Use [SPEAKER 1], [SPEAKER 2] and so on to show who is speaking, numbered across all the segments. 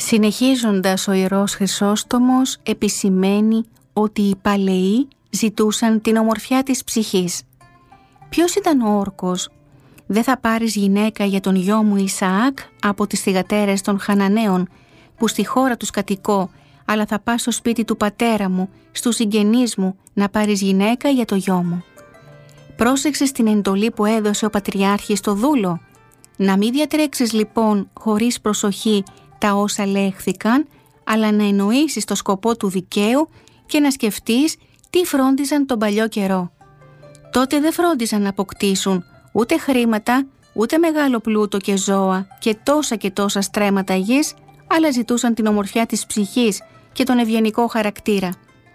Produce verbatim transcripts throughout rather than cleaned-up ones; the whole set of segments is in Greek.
[SPEAKER 1] Συνεχίζοντας, ο Ιερός Χρυσόστομος επισημαίνει ότι οι παλαιοί ζητούσαν την ομορφιά της ψυχής. Ποιος ήταν ο όρκος? «Δεν θα πάρεις γυναίκα για τον γιο μου Ισαάκ από τις θυγατέρες των Χαναναίων, που στη χώρα τους κατοικώ, αλλά θα πας στο σπίτι του πατέρα μου, στους συγγενείς μου, να πάρεις γυναίκα για το γιο μου». Πρόσεξες την εντολή που έδωσε ο Πατριάρχης στο δούλο. Να μην διατρέξεις λοιπόν χωρίς προσοχή τα όσα λέχθηκαν, αλλά να εννοήσεις το σκοπό του δικαίου και να σκεφτείς τι φρόντιζαν τον παλιό καιρό. Τότε δεν φρόντιζαν να αποκτήσουν ούτε χρήματα, ούτε μεγάλο πλούτο και ζώα και τόσα και τόσα στρέμματα γης, αλλά ζητούσαν την ομορφιά της ψυχής και τον ευγενικό χαρακτήρα.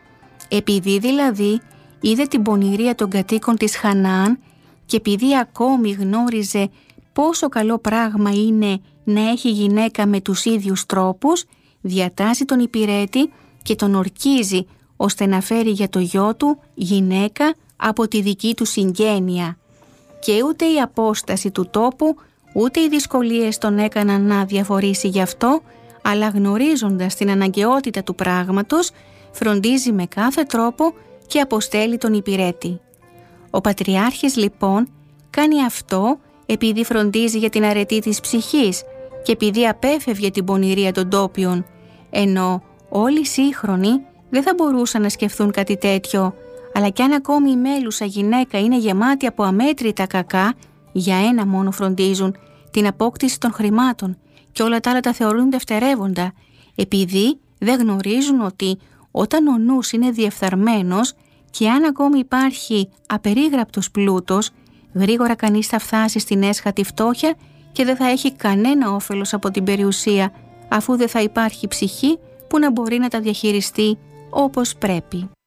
[SPEAKER 1] Επειδή δηλαδή είδε την πονηρία των κατοίκων της Χαναάν και επειδή ακόμη γνώριζε πόσο καλό πράγμα είναι να έχει γυναίκα με τους ίδιους τρόπους, διατάσσει τον υπηρέτη και τον ορκίζει ώστε να φέρει για το γιο του γυναίκα από τη δική του συγγένεια. Και ούτε η απόσταση του τόπου, ούτε οι δυσκολίες τον έκαναν να διαφορήσει γι' αυτό, αλλά γνωρίζοντας την αναγκαιότητα του πράγματος, φροντίζει με κάθε τρόπο και αποστέλει τον υπηρέτη. Ο Πατριάρχης λοιπόν κάνει αυτό επειδή φροντίζει για την αρετή της ψυχής και επειδή απέφευγε την πονηρία των τόπιων, ενώ όλοι οι σύγχρονοι δεν θα μπορούσαν να σκεφτούν κάτι τέτοιο, αλλά κι αν ακόμη η μέλουσα γυναίκα είναι γεμάτη από αμέτρητα κακά, για ένα μόνο φροντίζουν, την απόκτηση των χρημάτων, και όλα τα άλλα τα θεωρούν δευτερεύοντα, επειδή δεν γνωρίζουν ότι όταν ο νους είναι διεφθαρμένος και αν ακόμη υπάρχει απερίγραπτος πλούτος, γρήγορα κανείς θα φτάσει στην έσχατη φτώχεια και δεν θα έχει κανένα όφελος από την περιουσία, αφού δεν θα υπάρχει ψυχή που να μπορεί να τα διαχειριστεί όπως πρέπει.